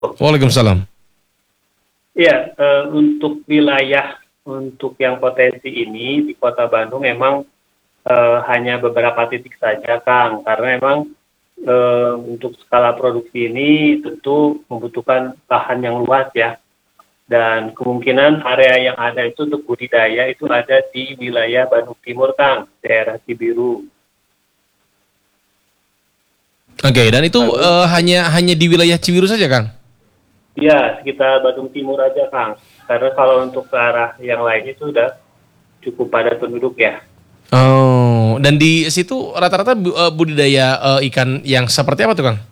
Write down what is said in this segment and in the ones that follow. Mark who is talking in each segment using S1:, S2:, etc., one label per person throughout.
S1: Waalaikumsalam.
S2: Ya, untuk yang potensi ini di Kota Bandung memang hanya beberapa titik saja, Kang. Karena memang untuk skala produksi ini tentu membutuhkan lahan yang luas ya. Dan kemungkinan area yang ada itu untuk budidaya itu ada di wilayah Bandung Timur, Kang, daerah Cibiru.
S1: Oke, dan itu
S2: Lalu,
S1: hanya di wilayah Cibiru saja, Kang?
S2: ya sekitar Bandung Timur aja, Kang. Karena kalau untuk ke arah yang lainnya itu sudah cukup padat penduduk ya.
S1: Oh, dan di situ rata-rata budidaya ikan yang seperti apa tuh, Kang?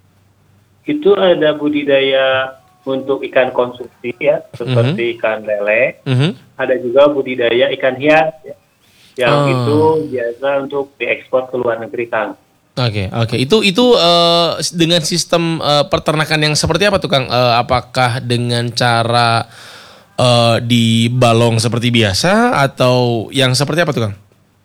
S2: Itu ada budidaya untuk ikan konsumsi ya,
S1: Mhm,
S2: seperti ikan lele.
S1: mhm.
S2: Ada juga budidaya ikan hias ya, yang itu
S1: Oh,
S2: biasa untuk diekspor ke luar negeri, Kang.
S1: oke, oke. Itu dengan sistem peternakan yang seperti apa tuh, Kang? Apakah dengan cara di balong seperti biasa atau yang seperti apa tuh, Kang?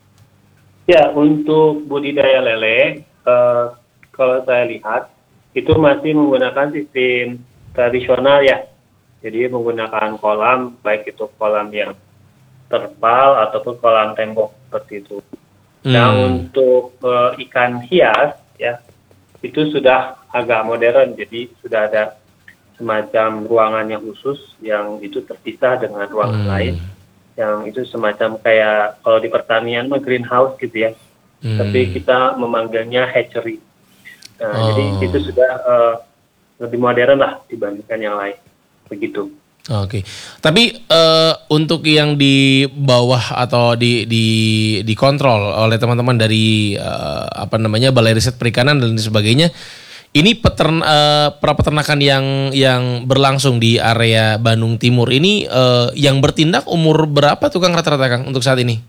S2: Ya, untuk budidaya lele, kalau saya lihat, itu masih menggunakan sistem tradisional ya. Jadi menggunakan kolam, baik itu kolam yang terpal ataupun kolam tembok seperti itu. Nah,
S1: Hmm.
S2: untuk ikan hias, ya, itu sudah agak modern, jadi sudah ada semacam ruangan yang khusus yang itu terpisah dengan ruangan lain,
S1: Hmm.
S2: yang itu semacam kayak kalau di pertanian mah greenhouse gitu ya, tapi
S1: Hmm.
S2: kita memanggilnya hatchery. Nah, jadi itu
S1: Oh.
S2: sudah lebih modern lah dibandingkan yang lain, begitu.
S1: Oke, tapi untuk yang di bawah atau dikontrol oleh teman-teman dari apa namanya Balai Riset Perikanan dan sebagainya, ini prapeternakan yang berlangsung di area Bandung Timur ini yang bertindak umur berapa tuh, Kang, rata-rata, Kang, untuk saat ini?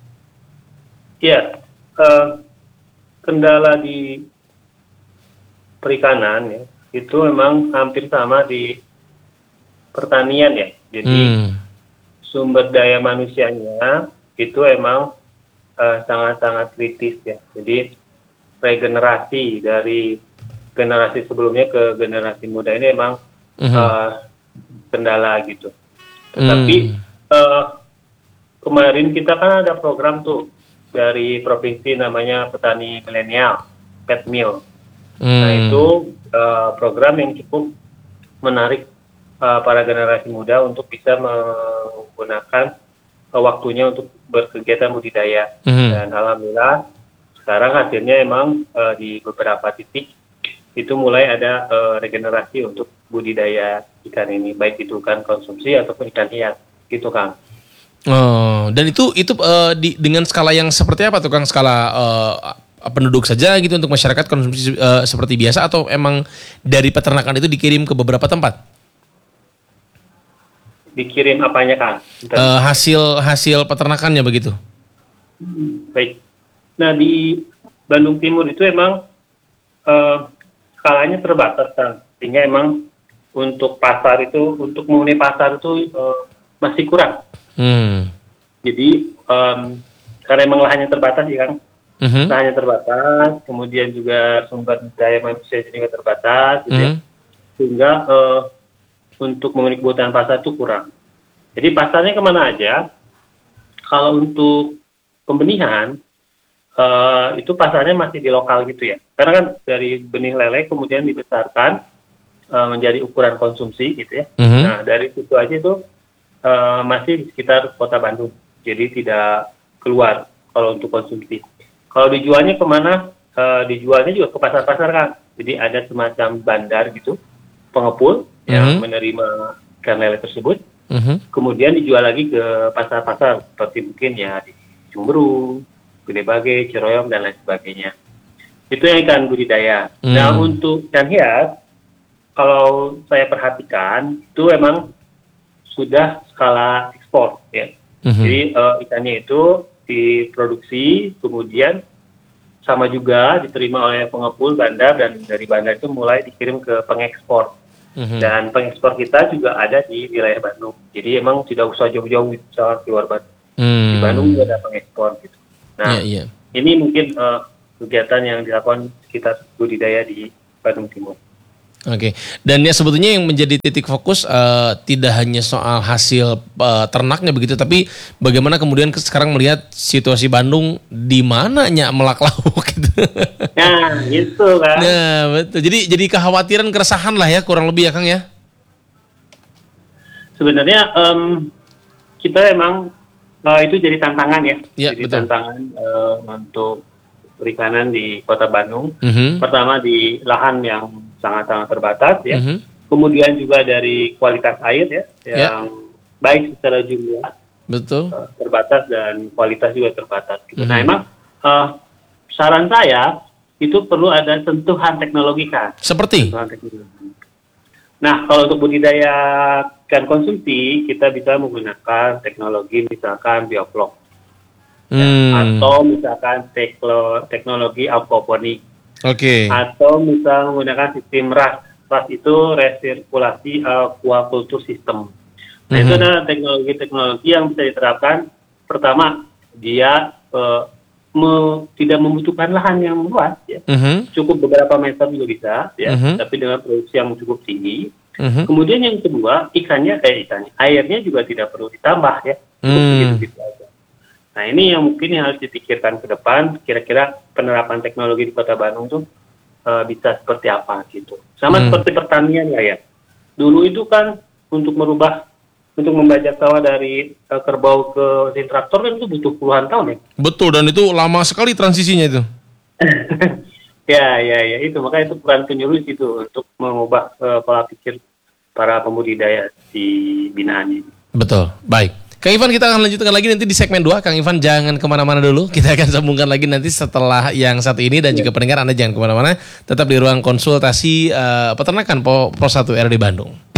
S2: Ya, eh, kendala di perikanan ya, itu memang hampir sama di pertanian ya. Jadi
S1: Hmm.
S2: sumber daya manusianya itu emang sangat-sangat kritis ya. Jadi regenerasi dari generasi sebelumnya ke generasi muda ini emang
S1: Mhm.
S2: eh, kendala gitu. Tetapi
S1: Hmm.
S2: eh, kemarin kita kan ada program tuh dari provinsi namanya Petani Milenial, PETMIL. Nah
S1: Hmm.
S2: itu program yang cukup menarik para generasi muda untuk bisa menggunakan waktunya untuk berkegiatan budidaya.
S1: Mhm.
S2: Dan alhamdulillah sekarang hasilnya emang di beberapa titik itu mulai ada regenerasi untuk budidaya ikan ini, baik itu ikan konsumsi ataupun ikan hias, gitu Kang.
S1: Oh, dan itu dengan skala yang seperti apa tuh, Kang? Skala penduduk saja gitu untuk masyarakat konsumsi seperti biasa atau emang dari peternakan itu dikirim ke beberapa tempat?
S2: Dikirim apanya Kang? Bentar.
S1: Hasil hasil peternakannya begitu.
S2: Baik. Nah di Bandung Timur itu emang eh, skalanya terbatas Kang, sehingga emang untuk pasar itu, untuk memenuhi pasar itu masih kurang.
S1: Hmm.
S2: Jadi karena emang lahannya terbatas ya Kang,
S1: Mhm.
S2: lahannya terbatas, kemudian juga sumber daya manusia juga terbatas, gitu ya,
S1: Mhm.
S2: sehingga untuk memenuhi kebutuhan pasar itu kurang. Jadi pasarnya kemana aja? Kalau untuk pembenihan, itu pasarnya masih di lokal gitu ya. Karena kan dari benih lele kemudian dibesarkan menjadi ukuran konsumsi gitu ya.
S1: Mhm.
S2: Nah dari situ aja itu masih di sekitar kota Bandung. Jadi tidak keluar kalau untuk konsumsi. Kalau dijualnya kemana? Dijualnya juga ke pasar-pasar kan. Jadi ada semacam bandar gitu, pengepul yang
S1: Mhm.
S2: menerima ikan lele tersebut.
S1: Mhm.
S2: Kemudian dijual lagi ke pasar-pasar seperti mungkin ya di Cumberung, Gede Bage, Ciroyom dan lain sebagainya. Itu yang ikan budidaya. Nah
S1: Hmm.
S2: untuk ikan hias, kalau saya perhatikan itu memang sudah skala ekspor ya.
S1: Mhm.
S2: Jadi ikannya itu diproduksi, kemudian sama juga diterima oleh pengepul bandar dan dari bandar itu mulai dikirim ke pengekspor.
S1: Mhm.
S2: Dan pengekspor kita juga ada di wilayah Bandung. Jadi emang tidak usah jauh-jauh misalnya keluar Bandung. Di Bandung
S1: Hmm.
S2: juga ada pengekspor gitu.
S1: Iya,
S2: Nah,
S1: iya.
S2: ini mungkin kegiatan yang dilakukan sekitar budidaya di Bandung Timur.
S1: Oke. Dan ya sebetulnya yang menjadi titik fokus tidak hanya soal hasil ternaknya begitu, tapi bagaimana kemudian sekarang melihat situasi Bandung di mananya melak lauk gitu.
S2: Nah, gitu kan.
S1: Nah, betul. Jadi kekhawatiran, keresahan lah ya kurang lebih ya Kang ya.
S2: Sebenarnya kita emang itu jadi tantangan ya.
S1: Ya,
S2: jadi
S1: betul.
S2: tantangan untuk perikanan di Kota Bandung.
S1: Mhm.
S2: Pertama di lahan yang sangat-sangat terbatas ya.
S1: Mhm.
S2: Kemudian juga dari kualitas air ya, yang baik secara jumlah
S1: Betul.
S2: terbatas dan kualitas juga terbatas. Gitu.
S1: Mhm.
S2: Nah, emang saran saya itu perlu ada sentuhan teknologi kan.
S1: Seperti?
S2: Sentuhan teknologi. Nah, kalau untuk budidaya ikan konsumsi, kita bisa menggunakan teknologi misalkan bioflok. Atau misalkan teknologi aquaponik.
S1: Oke.
S2: Atau misal menggunakan sistem RAS. RAS itu resirkulasi aquaculture system. Nah, itu adalah teknologi-teknologi yang bisa diterapkan. Pertama, dia tidak membutuhkan lahan yang luas, ya. Cukup beberapa meter juga bisa, ya. Tapi dengan produksi yang cukup tinggi. Kemudian yang kedua, airnya juga tidak perlu ditambah, ya. Begitu aja. Nah, ini yang mungkin yang harus dipikirkan ke depan, kira-kira penerapan teknologi di Kota Bandung tuh bisa seperti apa gitu. Sama seperti pertanian ya. Dulu itu kan untuk membajak sawah dari kerbau ke mesin traktor kan itu butuh puluhan tahun ya.
S1: Betul, dan itu lama sekali transisinya itu.
S2: Ya, itu makanya itu peran penyuluh itu untuk mengubah pola pikir para pembudidaya di binaan ini.
S1: Betul, baik. Kang Ivan, kita akan lanjutkan lagi nanti di segmen 2. Kang Ivan jangan kemana-mana dulu. Kita akan sambungkan lagi nanti setelah yang satu ini. Dan juga pendengar Anda jangan kemana-mana. Tetap di ruang konsultasi peternakan Pro 1 RD Bandung.